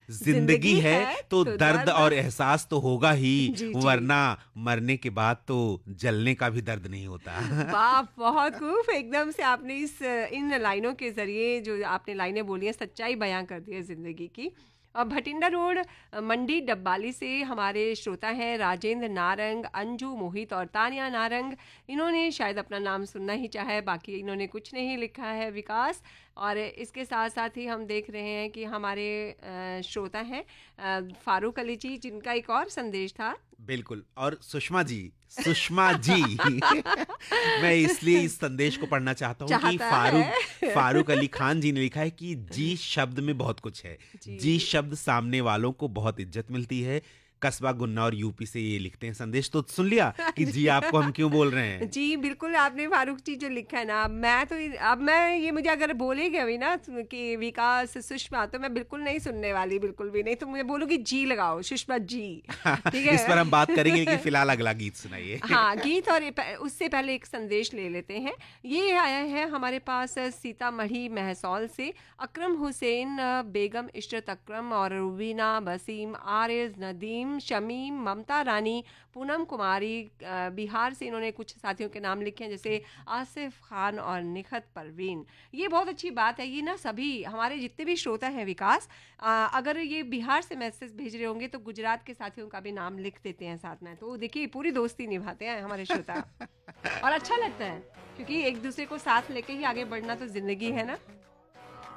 जिंदगी है तो दर्द और एहसास तो होगा ही, जी, वरना मरने के बाद तो जलने का भी दर्द नहीं होता। वाह, बहुत खूब। एकदम से आपने इन लाइनों के ज़रिए जो आपने लाइनें बोली हैं, सच्चाई बयां कर दी है ज़िंदगी की। और भटिंडा रोड मंडी डब्बाली से हमारे श्रोता हैं राजेंद्र नारंग, अंजू मोहित और तानिया नारंग। इन्होंने शायद अपना नाम सुनना ही चाहा है, बाकी इन्होंने कुछ नहीं लिखा है विकास। और इसके साथ साथ ही हम देख रहे हैं कि हमारे श्रोता हैं फारूक अली जी, जिनका एक और संदेश था। बिल्कुल, और सुषमा जी मैं इसलिए इस संदेश को पढ़ना चाहता हूँ कि फारूक अली खान जी ने लिखा है कि जी शब्द में बहुत कुछ है। जी शब्द सामने वालों को बहुत इज्जत मिलती है। कस्बा गुन्नौर यूपी से ये लिखते हैं संदेश। तो सुन लिया कि जी आपको हम क्यों बोल रहे हैं। जी बिल्कुल, आपने फारूक जी जो लिखा है ना, अब मैं ये मुझे अगर बोलेगा भी ना कि विकास सुषमा, तो मैं बिल्कुल नहीं सुनने वाली, बिल्कुल भी नहीं। तो मुझे बोलूँगी जी लगाओ, सुषमा जी। ठीक है, इस पर हम बात करेंगे, लेकिन फिलहाल अगला गीत सुनाइए। हाँ, गीत। और उससे पहले एक संदेश ले लेते हैं। ये आया है हमारे पास सीतामढ़ी महसौल से अकरम हुसैन, बेगम इशरत अकरम और रुबीना बसीम, आरिज नदीम, शमीम, ममता रानी, पूनम कुमारी। बिहार से इन्होंने कुछ साथियों के नाम लिखे हैं, जैसे आसिफ खान और निखत परवीन। ये बहुत अच्छी बात है। ये ना सभी हमारे जितने भी श्रोता हैं विकास, अगर ये बिहार से मैसेज भेज रहे होंगे तो गुजरात के साथियों का भी नाम लिख देते हैं साथ में। तो देखिए पूरी दोस्ती निभाते हैं हमारे श्रोता। और अच्छा लगता है, क्योंकि एक दूसरे को साथ लेके ही आगे बढ़ना तो जिंदगी है ना।